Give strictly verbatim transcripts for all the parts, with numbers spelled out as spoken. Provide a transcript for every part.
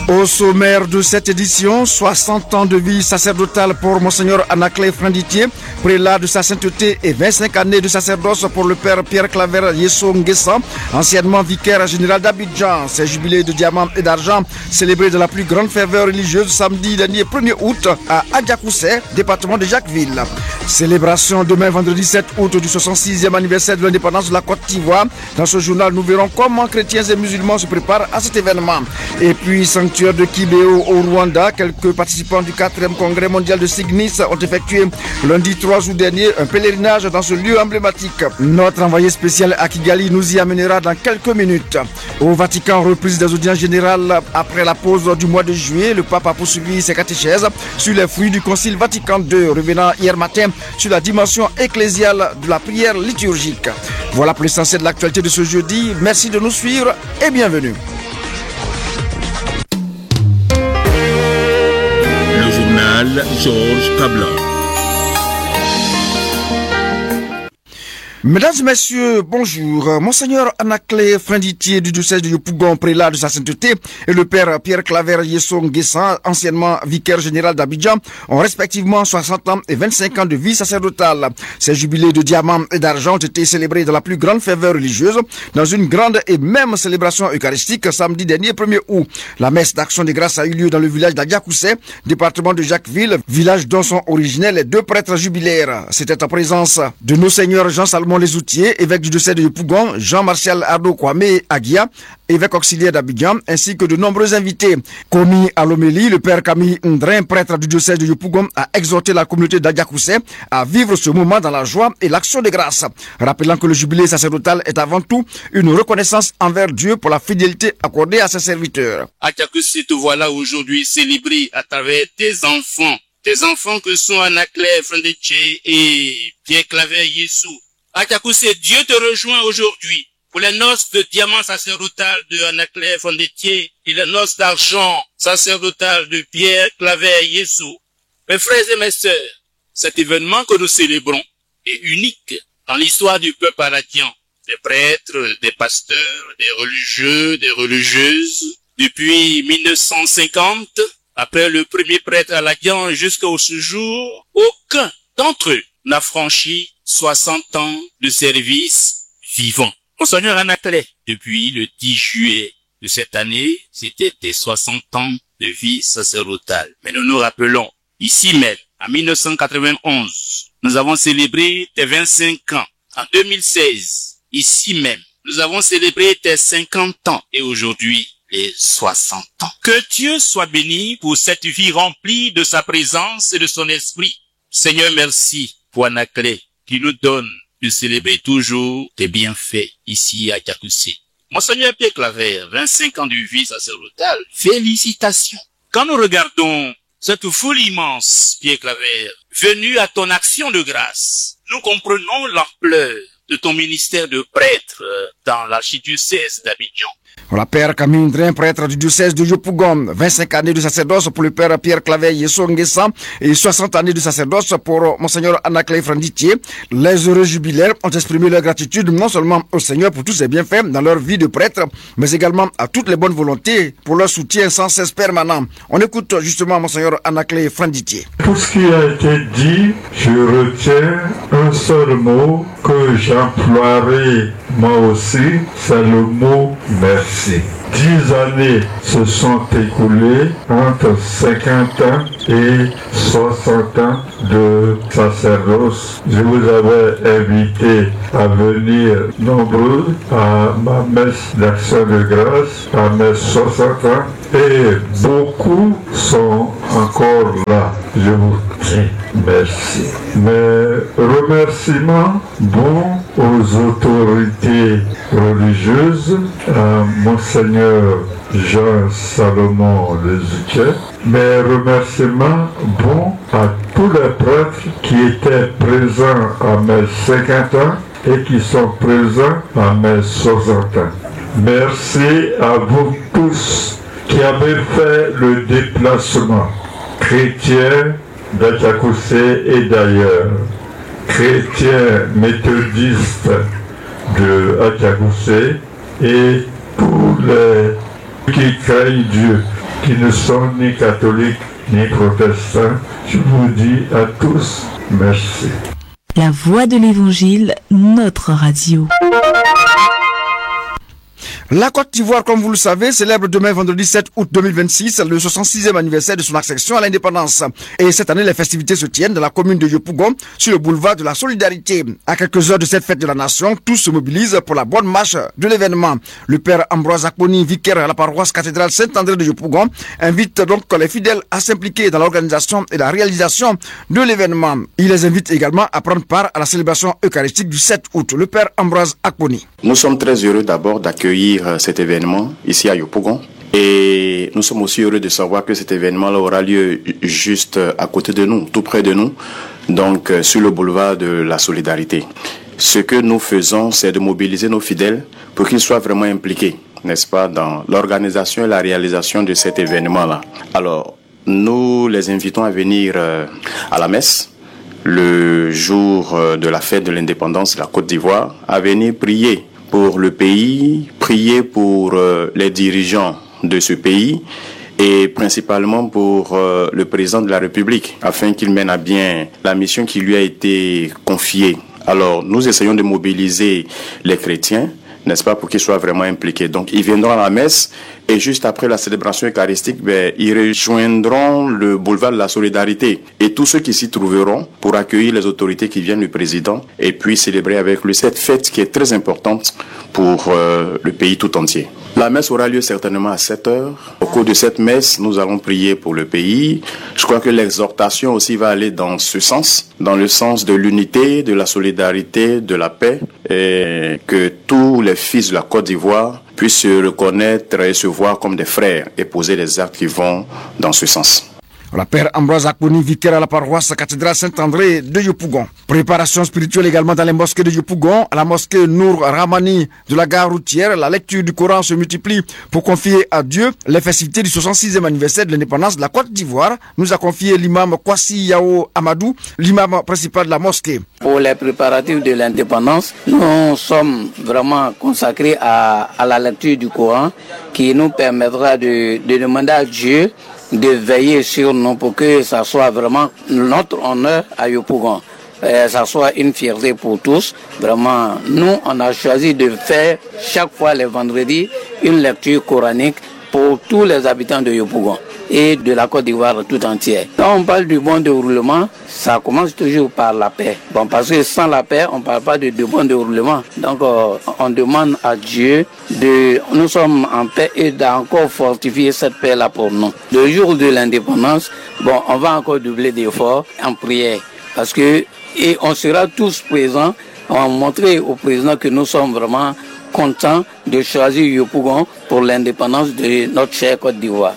Au sommaire de cette édition, soixante ans de vie sacerdotale pour Monseigneur Anaclet Franditier, prélat de sa sainteté, et vingt-cinq années de sacerdoce pour le père Pierre Claver Yesso Nguessa, anciennement vicaire général d'Abidjan. Ces jubilés de diamants et d'argent célébrés de la plus grande ferveur religieuse samedi dernier premier août à Adjakoussé, département de Jacquesville. Célébration demain vendredi sept août du soixante-sixième anniversaire de l'indépendance de la Côte d'Ivoire. Dans ce journal, nous verrons comment chrétiens et musulmans se préparent à cet événement. Et puis, sanctuaire de Kibéo au Rwanda, quelques participants du quatrième congrès mondial de Signis ont effectué lundi trois août dernier un pèlerinage dans ce lieu emblématique. Notre envoyé spécial à Kigali nous y amènera dans quelques minutes. Au Vatican, reprise des audiences générales après la pause du mois de juillet, le pape a poursuivi ses catéchèses sur les fruits du Concile Vatican deux, revenant hier matin sur la dimension ecclésiale de la prière liturgique. Voilà pour l'essentiel de l'actualité de ce jeudi. Merci de nous suivre et bienvenue. Le journal Georges Kablan. Mesdames et messieurs, bonjour. Monseigneur Anaclet Franditier du diocèse de Yopougon, prélat de sa sainteté, et le père Pierre Claver Yesso Nguessa, anciennement vicaire général d'Abidjan, ont respectivement soixante ans et vingt-cinq ans de vie sacerdotale. Ces jubilés de diamants et d'argent ont été célébrés dans la plus grande ferveur religieuse, dans une grande et même célébration eucharistique samedi dernier premier août. La messe d'action de grâce a eu lieu dans le village d'Adjakoussé, département de Jacquesville, village dont sont originels les deux prêtres jubilaires. C'était en présence de nos seigneurs Jean-Salomon Les Outiers, évêque du diocèse de Yopougon, Jean-Martial Ardo Kwame Aguia, évêque auxiliaire d'Abidjan, ainsi que de nombreux invités. Commis à l'homélie, le père Camille Ndrin, prêtre du diocèse de Yopougon, a exhorté la communauté d'Adjakoussé à vivre ce moment dans la joie et l'action de grâce, rappelant que le jubilé sacerdotal est avant tout une reconnaissance envers Dieu pour la fidélité accordée à ses serviteurs. Adjakoussé, te voilà aujourd'hui célébré à travers tes enfants, tes enfants que sont Anaclet Franditier et Pierre Claver Yesso. Adjakoussé, Dieu te rejoint aujourd'hui pour les noces de diamant sacerdotal de Anaclet Franditier et les noces d'argent sacerdotal de Pierre Claver Yesso. Mes frères et mes sœurs, cet événement que nous célébrons est unique dans l'histoire du peuple haradien. Des prêtres, des pasteurs, des religieux, des religieuses. Depuis mille neuf cent cinquante, après le premier prêtre haradien jusqu'au jour, aucun d'entre eux n'a franchi soixante ans de service vivant. Monseigneur Anaclet, depuis le dix juillet de cette année, c'était tes soixante ans de vie sacerdotale. Mais nous nous rappelons, ici même, en mille neuf cent quatre-vingt-onze, nous avons célébré tes vingt-cinq ans. En deux mille seize, ici même, nous avons célébré tes cinquante ans. Et aujourd'hui, les soixante ans. Que Dieu soit béni pour cette vie remplie de sa présence et de son esprit. Seigneur, merci pour Anaclet, qui nous donne de célébrer toujours tes bienfaits ici à Adjakoussé. Monseigneur Pierre Claver, vingt-cinq ans de vie sacerdotale, félicitations. Quand nous regardons cette foule immense, Pierre Claver, venue à ton action de grâce, nous comprenons l'ampleur de ton ministère de prêtre dans l'archidiocèse d'Abidjan. Voilà, père Camille Ndrin, prêtre du diocèse de Yopougon, vingt-cinq années de sacerdoce pour le père Pierre Claver Yesso Nguessa et soixante années de sacerdoce pour Monseigneur Anaclet Franditier. Les heureux jubilaires ont exprimé leur gratitude non seulement au Seigneur pour tous ses bienfaits dans leur vie de prêtre, mais également à toutes les bonnes volontés pour leur soutien sans cesse permanent. On écoute justement Monseigneur Anaclet Franditier. Pour ce qui a été dit, je retiens un seul mot que j'emploierai moi aussi, c'est le mot merci. Dix années se sont écoulées entre cinquante ans et soixante ans de sacerdoce. Je vous avais invité à venir nombreux à ma messe d'action de grâce, à mes soixante ans, et beaucoup sont encore là. Je vous dis merci. Mes remerciements vont aux autorités religieuses, à Monseigneur Jean-Salomon Les Outiers. Mes remerciements vont à tous les prêtres qui étaient présents à mes cinquante ans et qui sont présents à mes soixante ans. Merci à vous tous qui avez fait le déplacement, chrétiens d'Adjakoussé et d'ailleurs, chrétiens méthodistes de Adjakoussé et tous les qui craignent Dieu. qui ne sont ni catholiques ni protestants, je vous dis à tous merci. La Voix de l'Évangile, notre radio. La Côte d'Ivoire, comme vous le savez, célèbre demain vendredi sept août deux mille vingt-six le soixante-sixième anniversaire de son accession à l'indépendance. Et cette année, les festivités se tiennent dans la commune de Yopougon, sur le boulevard de la Solidarité. À quelques heures de cette fête de la nation, tous se mobilisent pour la bonne marche de l'événement. Le père Ambroise Akponi, vicaire à la paroisse cathédrale Saint-André de Yopougon, invite donc les fidèles à s'impliquer dans l'organisation et la réalisation de l'événement. Il les invite également à prendre part à la célébration eucharistique du sept août. Le père Ambroise Akponi. Nous sommes très heureux d'abord d'accueillir cet événement ici à Yopougon et nous sommes aussi heureux de savoir que cet événement aura lieu juste à côté de nous, tout près de nous, donc sur le boulevard de la Solidarité. Ce que nous faisons, c'est de mobiliser nos fidèles pour qu'ils soient vraiment impliqués, n'est-ce pas, dans l'organisation et la réalisation de cet événement-là. Alors, nous les invitons à venir à la messe le jour de la fête de l'indépendance de la Côte d'Ivoire, à venir prier pour le pays, prier pour euh, les dirigeants de ce pays et principalement pour euh, le président de la République afin qu'il mène à bien la mission qui lui a été confiée. Alors, nous essayons de mobiliser les chrétiens, n'est-ce pas, pour qu'ils soient vraiment impliqués. Donc, ils viendront à la messe et juste après la célébration eucharistique, ben, ils rejoindront le boulevard de la Solidarité et tous ceux qui s'y trouveront pour accueillir les autorités qui viennent, le président, et puis célébrer avec lui cette fête qui est très importante pour euh, le pays tout entier. La messe aura lieu certainement à sept heures. Au cours de cette messe, nous allons prier pour le pays. Je crois que l'exhortation aussi va aller dans ce sens, dans le sens de l'unité, de la solidarité, de la paix, et que tous les fils de la Côte d'Ivoire puissent se reconnaître et se voir comme des frères et poser des actes qui vont dans ce sens. La père Ambroise Akponi, vicaire à la paroisse cathédrale Saint-André de Yopougon. Préparation spirituelle également dans les mosquées de Yopougon. À la mosquée Nour Ramani de la gare routière, la lecture du Coran se multiplie pour confier à Dieu les festivités du soixante-sixième anniversaire de l'indépendance de la Côte d'Ivoire. Nous a confié l'imam Kwasi Yao Amadou, l'imam principal de la mosquée. Pour les préparatifs de l'indépendance, nous sommes vraiment consacrés à, à la lecture du Coran qui nous permettra de, de demander à Dieu de veiller sur nous pour que ça soit vraiment notre honneur à Yopougon. Et ça soit une fierté pour tous. Vraiment, nous, on a choisi de faire chaque fois les vendredis une lecture coranique pour tous les habitants de Yopougon et de la Côte d'Ivoire tout entière. Quand on parle du bon déroulement, ça commence toujours par la paix. Bon, parce que sans la paix, on ne parle pas de, de bon déroulement. Donc, euh, on demande à Dieu de, nous sommes en paix et d'encore fortifier cette paix-là pour nous. Le jour de l'indépendance, bon, on va encore doubler d'efforts en prière. Parce que, et on sera tous présents, on va montrer au président que nous sommes vraiment contents de choisir Yopougon pour l'indépendance de notre chère Côte d'Ivoire.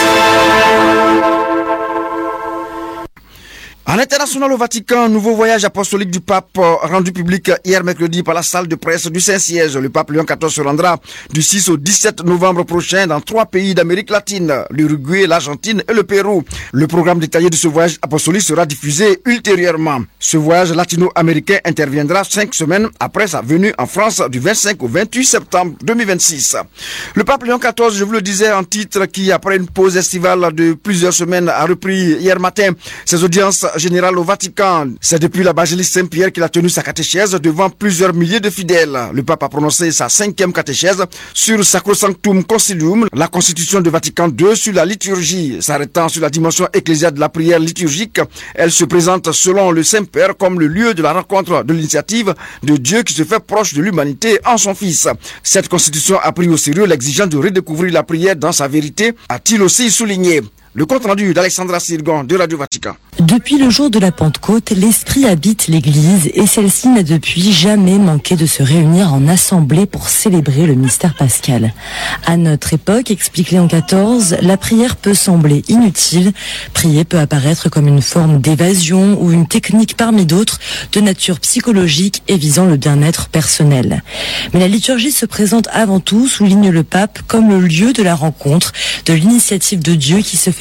À l'international au Vatican, nouveau voyage apostolique du pape rendu public hier mercredi par la salle de presse du Saint-Siège. Le pape Léon quatorze se rendra du six au dix-sept novembre prochain dans trois pays d'Amérique latine, l'Uruguay, l'Argentine et le Pérou. Le programme détaillé de ce voyage apostolique sera diffusé ultérieurement. Ce voyage latino-américain interviendra cinq semaines après sa venue en France du vingt-cinq au vingt-huit septembre deux mille vingt-six. Le pape Léon quatorze, je vous le disais en titre, qui après une pause estivale de plusieurs semaines a repris hier matin ses audiences général au Vatican. C'est depuis la basilique Saint-Pierre qu'il a tenu sa catéchèse devant plusieurs milliers de fidèles. Le pape a prononcé sa cinquième catéchèse sur Sacrosanctum Concilium, la constitution de Vatican deux sur la liturgie. S'arrêtant sur la dimension ecclésiale de la prière liturgique, elle se présente selon le Saint-Père comme le lieu de la rencontre de l'initiative de Dieu qui se fait proche de l'humanité en son Fils. Cette constitution a pris au sérieux l'exigence de redécouvrir la prière dans sa vérité, a-t-il aussi souligné. Le compte rendu d'Alexandra Sirgon de Radio Vatican. Depuis le jour de la Pentecôte, l'Esprit habite l'Église et celle-ci n'a depuis jamais manqué de se réunir en assemblée pour célébrer le mystère pascal. À notre époque, explique Léon quatorze, la prière peut sembler inutile. Prier peut apparaître comme une forme d'évasion ou une technique parmi d'autres de nature psychologique et visant le bien-être personnel. Mais la liturgie se présente avant tout, souligne le pape, comme le lieu de la rencontre, de l'initiative de Dieu qui se fait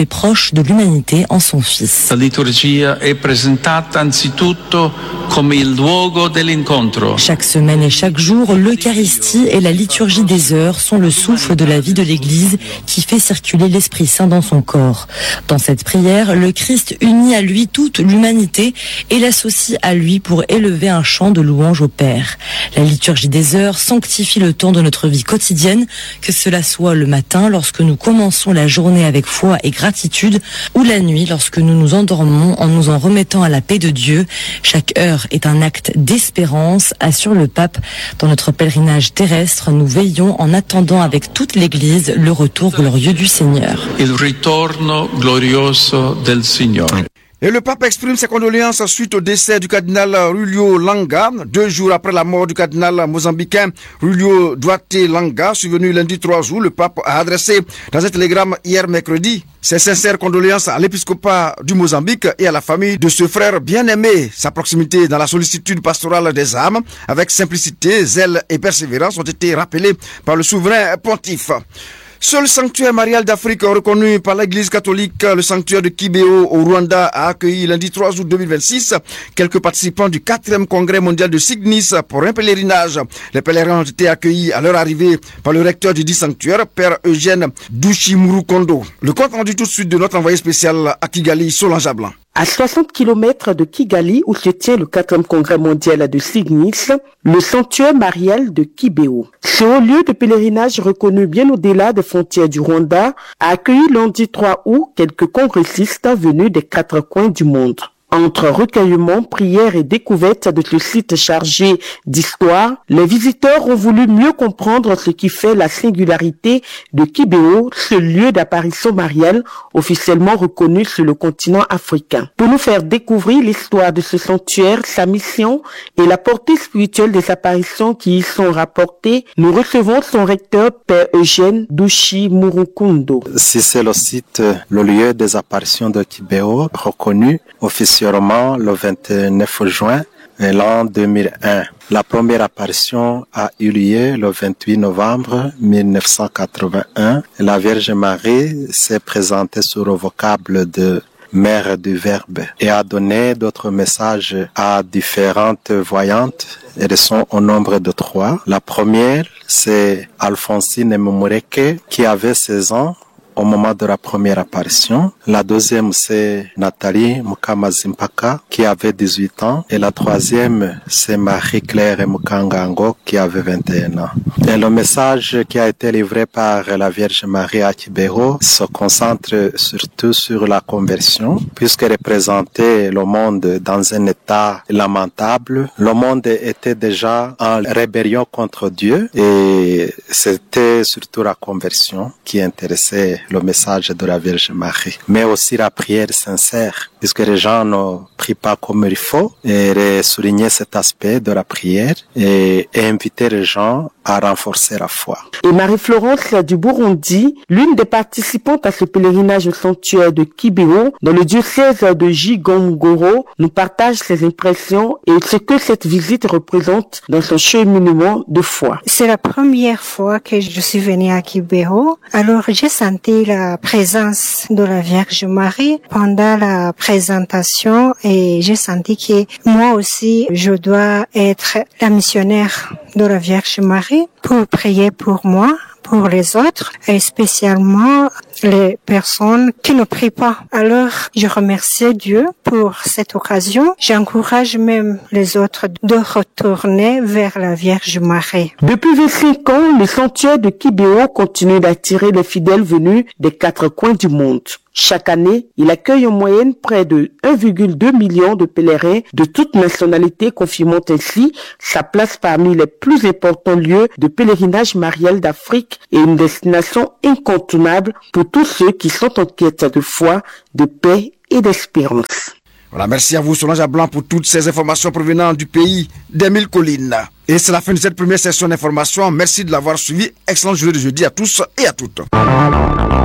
fait proche de l'humanité en son Fils. La liturgia è presentata anzitutto come il luogo dell'incontro. Chaque semaine et chaque jour, l'Eucharistie et la liturgie des heures sont le souffle de la vie de l'Église qui fait circuler l'Esprit Saint dans son corps. Dans cette prière, le Christ unit à lui toute l'humanité et l'associe à lui pour élever un chant de louange au Père. La liturgie des heures sanctifie le temps de notre vie quotidienne, que cela soit le matin lorsque nous commençons la journée avec foi et gratitude, ou la nuit lorsque nous nous endormons en nous en remettant à la paix de Dieu. Chaque heure est un acte d'espérance, assure le pape. Dans notre pèlerinage terrestre, nous veillons en attendant avec toute l'Église le retour glorieux du Seigneur. Il ritorno glorioso del Signore. Et le pape exprime ses condoléances suite au décès du cardinal Rulio Langa, deux jours après la mort du cardinal mozambicain Rulio Duarte Langa, survenu lundi trois août. Le pape a adressé dans un télégramme hier mercredi ses sincères condoléances à l'épiscopat du Mozambique et à la famille de ce frère bien-aimé. Sa proximité dans la sollicitude pastorale des âmes, avec simplicité, zèle et persévérance, ont été rappelés par le souverain pontife. Seul sanctuaire marial d'Afrique reconnu par l'Église catholique, le sanctuaire de Kibeo au Rwanda, a accueilli lundi trois août deux mille vingt-six quelques participants du quatrième congrès mondial de Signis pour un pèlerinage. Les pèlerins ont été accueillis à leur arrivée par le recteur du dit sanctuaire, Père Eugène Douchimurukondo. Le compte rendu tout de suite de notre envoyé spécial à Kigali, Solange Blanc. À soixante kilomètres de Kigali, où se tient le quatrième congrès mondial de Signis, le sanctuaire marial de Kibeo. Ce haut lieu de pèlerinage reconnu bien au-delà des frontières du Rwanda a accueilli lundi trois août quelques congressistes venus des quatre coins du monde. Entre recueillement, prières et découvertes de ce site chargé d'histoire, les visiteurs ont voulu mieux comprendre ce qui fait la singularité de Kibeo, ce lieu d'apparition mariale officiellement reconnu sur le continent africain. Pour nous faire découvrir l'histoire de ce sanctuaire, sa mission et la portée spirituelle des apparitions qui y sont rapportées, nous recevons son recteur, Père Eugène Douchimurukondo. Si c'est le site, le lieu des apparitions de Kibeo, reconnu officiellement le vingt-neuf juin l'an deux mille un. La première apparition a eu lieu le vingt-huit novembre mille neuf cent quatre-vingt-un. La Vierge Marie s'est présentée sous le vocable de Mère du Verbe et a donné d'autres messages à différentes voyantes. Elles sont au nombre de trois. La première, c'est Alphonsine Mumureke qui avait seize ans au moment de la première apparition. La deuxième, c'est Nathalie Mukamazimpaka qui avait dix-huit ans. Et la troisième, c'est Marie-Claire Mukangango qui avait vingt et un ans. Et le message qui a été livré par la Vierge Marie à Kibeo se concentre surtout sur la conversion, puisqu'elle représentait le monde dans un état lamentable. Le monde était déjà en rébellion contre Dieu et c'était surtout la conversion qui intéressait le message de la Vierge Marie, mais aussi la prière sincère, puisque les gens ne prient pas comme il faut, et souligner cet aspect de la prière et, et inviter les gens à renforcer la foi. Et Marie-Florence du Burundi, l'une des participantes à ce pèlerinage au sanctuaire de Kibeo, dans le diocèse de Jigongoro, nous partage ses impressions et ce que cette visite représente dans son cheminement de foi. C'est la première fois que je suis venue à Kibeo, alors j'ai senti la présence de la Vierge Marie pendant la présentation et j'ai senti que moi aussi je dois être la missionnaire de la Vierge Marie pour prier pour moi, pour les autres et spécialement les personnes qui ne prient pas. Alors, je remercie Dieu pour cette occasion. J'encourage même les autres de retourner vers la Vierge Marie. Depuis vingt-cinq ans, le sanctuaire de Kibeo continue d'attirer les fidèles venus des quatre coins du monde. Chaque année, il accueille en moyenne près de un virgule deux million de pèlerins de toutes nationalités, confirmant ainsi sa place parmi les plus importants lieux de pèlerinage marial d'Afrique et une destination incontournable pour tous ceux qui sont en quête de foi, de paix et d'espérance. Voilà, merci à vous Solange Blanc pour toutes ces informations provenant du pays des mille collines. Et c'est la fin de cette première session d'information. Merci de l'avoir suivi. Excellente journée de jeudi à tous et à toutes.